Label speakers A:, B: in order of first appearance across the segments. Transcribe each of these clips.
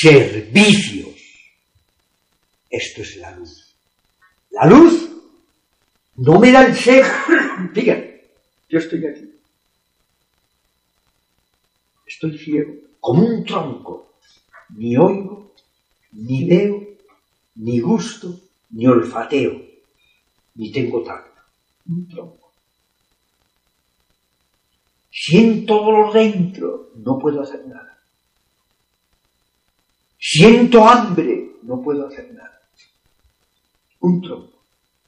A: servicios. Esto es la luz. La luz no me da el ser. Fíjate, yo estoy aquí. Estoy ciego, como un tronco. Ni oigo, ni veo, ni gusto, ni olfateo, ni tengo tacto. Un tronco. Siento dolor dentro, no puedo hacer nada. Siento hambre, no puedo hacer nada. Un tronco.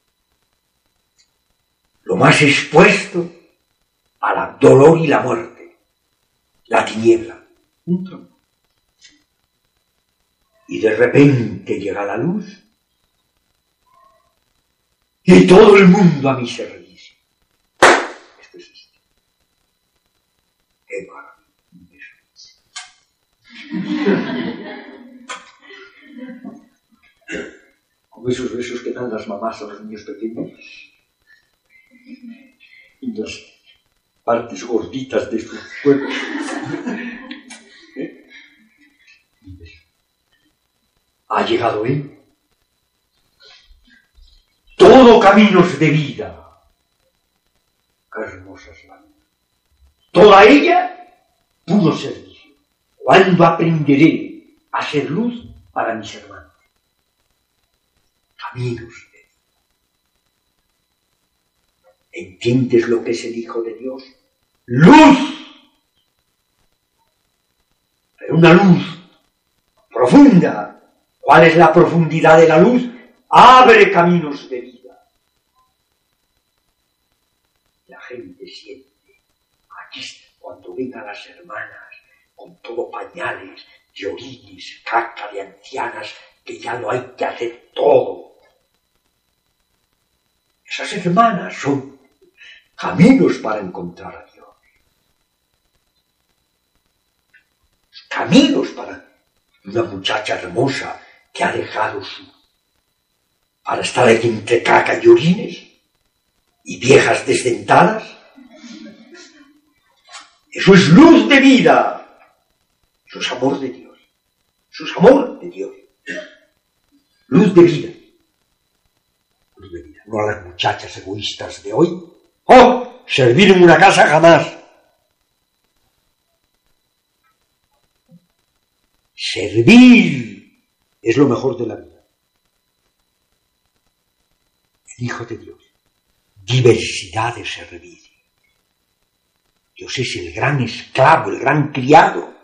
A: Lo más expuesto al dolor y la muerte, la tiniebla. Un tronco. Y de repente llega la luz y todo el mundo a mi servicio. Esto es esto. ¡Qué maravilla! Como esos besos que dan las mamás a los niños pequeños. Y las partes gorditas de sus cuerpos. Ha llegado él. Todo caminos de vida. Qué hermosa es la vida. Toda ella puro servicio. ¿Cuándo aprenderé a ser luz para mis hermanos? Caminos de vida. ¿Entiendes lo que es el Hijo de Dios? ¡Luz! Pero una luz profunda. ¿Cuál es la profundidad de la luz? Abre caminos de vida. La gente siente, aquí cuando vengan las hermanas, con todo pañales, llorines, caca de ancianas, que ya lo hay que hacer todo. Esas hermanas son caminos para encontrar a Dios. Caminos para una muchacha hermosa que ha dejado para estar aquí entre caca y orines y viejas desdentadas. Eso es luz de vida. Eso es amor de Dios. Eso es amor de Dios. Luz de vida. Luz de vida. No a las muchachas egoístas de hoy. ¡Oh! Servir en una casa jamás. Servir es lo mejor de la vida. El Hijo de Dios. Diversidad de servicio. Dios es el gran esclavo, el gran criado.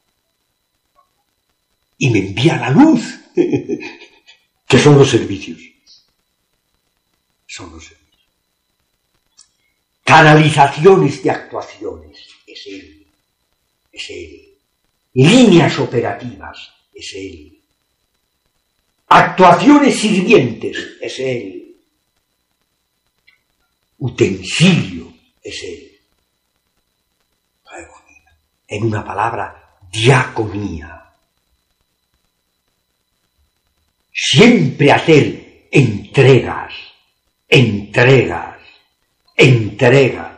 A: Y me envía la luz. Que son los servicios. Son los servicios. Canalizaciones de actuaciones. Es Él. Es Él. Líneas operativas. Es Él. Actuaciones sirvientes, es Él. Utensilio, es Él. En una palabra, diaconía. Siempre hacer entregas, entregas, entregas.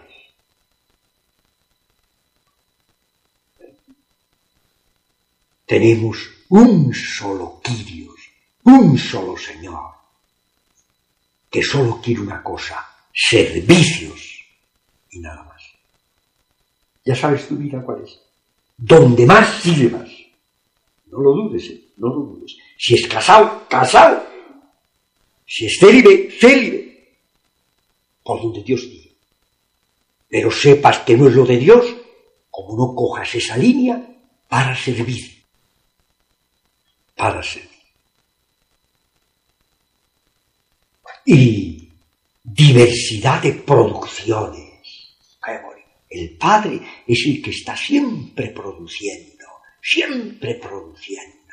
A: Tenemos un solo Kyrios. Un solo Señor, que solo quiere una cosa, servicios y nada más. Ya sabes tu vida cuál es. Donde más sirvas, no lo dudes, no lo dudes. Si es casado, casado. Si es célibe, célibe. Por donde Dios diga. Pero sepas que no es lo de Dios, como no cojas esa línea para servir. Para servir. Y diversidad de producciones. El Padre es el que está siempre produciendo, siempre produciendo.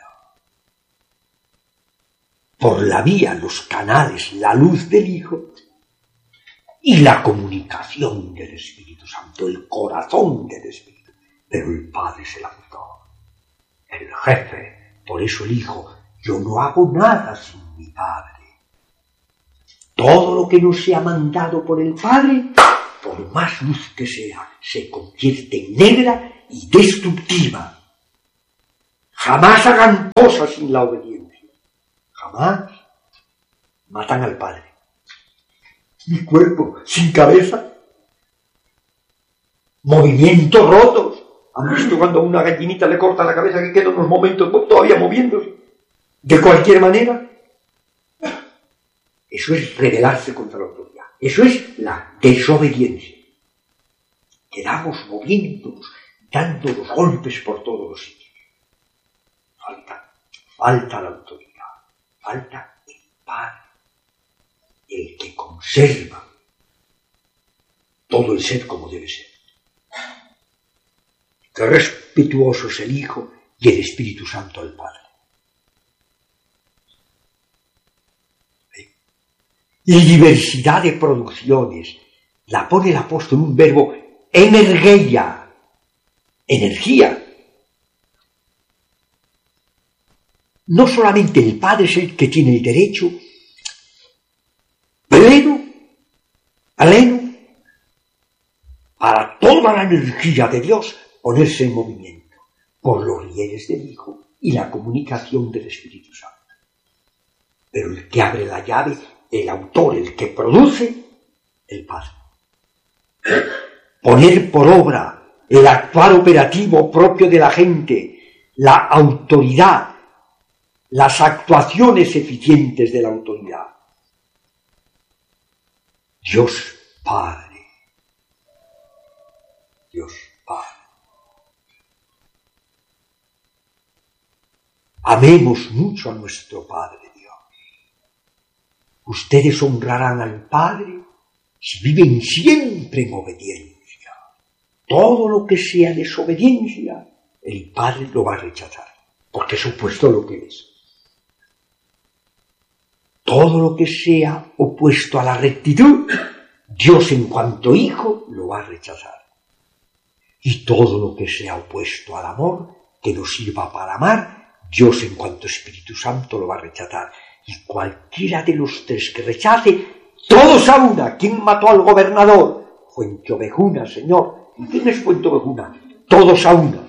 A: Por la vía, los canales, la luz del Hijo y la comunicación del Espíritu Santo, el corazón del Espíritu. Pero el Padre es el autor, el jefe. Por eso el Hijo, yo no hago nada sin mi Padre. Todo lo que no sea mandado por el Padre, por más luz que sea, se convierte en negra y destructiva. Jamás hagan cosas sin la obediencia. Jamás. Matan al Padre. Mi cuerpo sin cabeza. Movimientos rotos. ¿Han visto cuando a una gallinita le corta la cabeza que queda unos momentos todavía moviéndose? De cualquier manera. Eso es rebelarse contra la autoridad. Eso es la desobediencia. Quedamos moviéndonos, dando los golpes por todos los sitios. Falta la autoridad. Falta el Padre. El que conserva todo el ser como debe ser. Qué respetuoso es el Hijo y el Espíritu Santo al Padre. Y diversidad de producciones. La pone el apóstol un verbo energeia. Energía. No solamente el Padre es el que tiene el derecho pleno, para toda la energía de Dios ponerse en movimiento por los rieles del Hijo y la comunicación del Espíritu Santo. Pero el que abre la llave, el autor, el que produce, el Padre. Poner por obra el actuar operativo propio de la gente, la autoridad, las actuaciones eficientes de la autoridad. Dios Padre. Dios Padre. Amemos mucho a nuestro Padre Dios. Ustedes honrarán al Padre si viven siempre en obediencia. Todo lo que sea desobediencia, el Padre lo va a rechazar, porque es opuesto a lo que es. Todo lo que sea opuesto a la rectitud, Dios en cuanto Hijo lo va a rechazar. Y todo lo que sea opuesto al amor, que nos sirva para amar, Dios en cuanto Espíritu Santo lo va a rechazar. Y cualquiera de los tres que rechace, todos a una. ¿Quién mató al gobernador? Fuenteovejuna, Señor. ¿Y quién es Fuenteovejuna? Todos a una.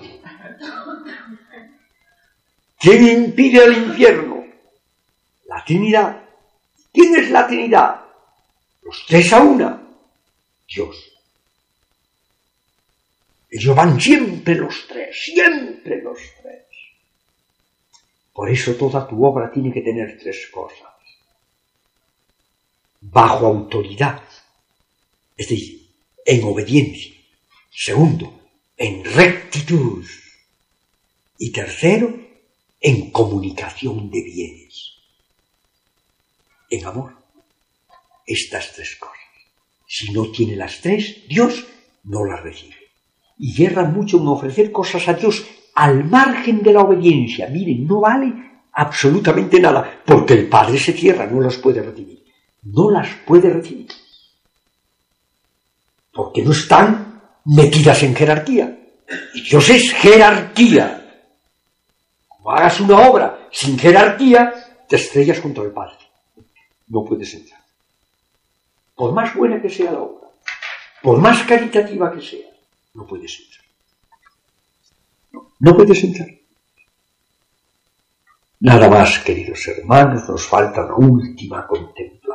A: ¿Quién impide el infierno? La Trinidad. ¿Quién es la Trinidad? Los tres a una. Dios. Ellos van siempre los tres, siempre los tres. Por eso toda tu obra tiene que tener tres cosas. Bajo autoridad, es decir, en obediencia. Segundo, en rectitud. Y tercero, en comunicación de bienes. En amor. Estas tres cosas. Si no tiene las tres, Dios no las recibe. Y yerran mucho en ofrecer cosas a Dios al margen de la obediencia. Miren, no vale absolutamente nada, porque el Padre se cierra, no las puede recibir. No las puede recibir. Porque no están metidas en jerarquía. Y Dios es jerarquía. Como hagas una obra sin jerarquía, te estrellas contra el Padre. No puedes entrar. Por más buena que sea la obra, por más caritativa que sea, no puedes entrar. No puedes entrar. Nada más, queridos hermanos, nos falta una última contemplación.